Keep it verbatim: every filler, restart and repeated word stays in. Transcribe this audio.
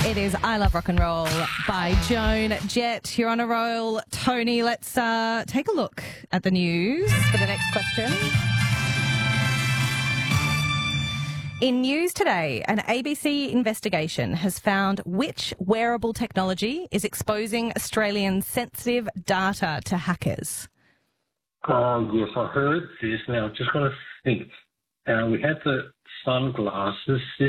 It is I Love Rock and Roll by Joan Jett. You're on a roll. Tony, let's uh, take a look at the news for the next question. In news today, an A B C investigation has found which wearable technology is exposing Australian sensitive data to hackers. Um, yes, I heard this. Now, I've just got to think. Uh, we had the sunglasses. This